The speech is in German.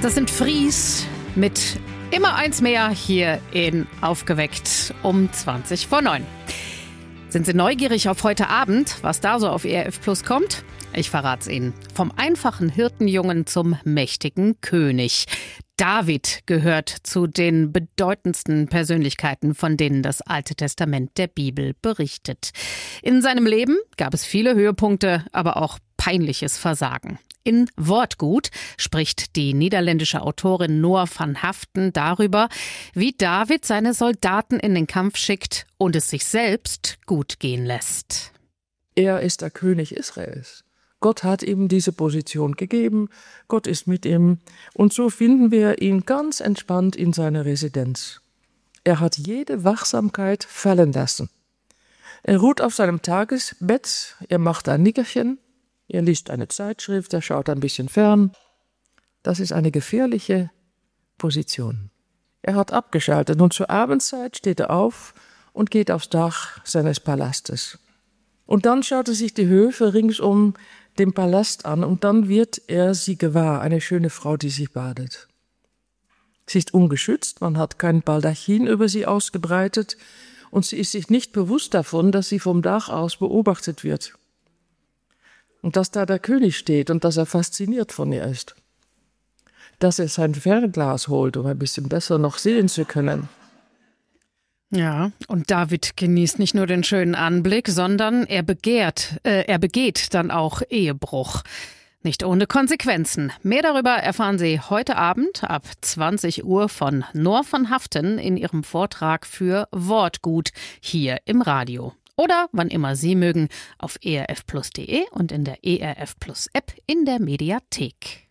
Das sind Fries mit immer eins mehr hier in Aufgeweckt um 20:09. Sind Sie neugierig auf heute Abend, was da so auf ERF Plus kommt? Ich verrat's Ihnen. Vom einfachen Hirtenjungen zum mächtigen König. David gehört zu den bedeutendsten Persönlichkeiten, von denen das Alte Testament der Bibel berichtet. In seinem Leben gab es viele Höhepunkte, aber auch peinliches Versagen. In Wortgut spricht die niederländische Autorin Noor van Haften darüber, wie David seine Soldaten in den Kampf schickt und es sich selbst gut gehen lässt. Er ist der König Israels. Gott hat ihm diese Position gegeben, Gott ist mit ihm und so finden wir ihn ganz entspannt in seiner Residenz. Er hat jede Wachsamkeit fallen lassen. Er ruht auf seinem Tagesbett, er macht ein Nickerchen, er liest eine Zeitschrift, er schaut ein bisschen fern. Das ist eine gefährliche Position. Er hat abgeschaltet und zur Abendzeit steht er auf und geht aufs Dach seines Palastes. Und dann schaut er sich die Höfe ringsum dem Palast an und dann wird er sie gewahr, eine schöne Frau, die sich badet. Sie ist ungeschützt, man hat kein Baldachin über sie ausgebreitet und sie ist sich nicht bewusst davon, dass sie vom Dach aus beobachtet wird. Und dass da der König steht und dass er fasziniert von ihr ist. Dass er sein Fernglas holt, um ein bisschen besser noch sehen zu können. Ja, und David genießt nicht nur den schönen Anblick, sondern er begeht dann auch Ehebruch. Nicht ohne Konsequenzen. Mehr darüber erfahren Sie heute Abend ab 20 Uhr von Noor van Haften in ihrem Vortrag für Wortgut hier im Radio. Oder wann immer Sie mögen auf erfplus.de und in der ERF Plus App in der Mediathek.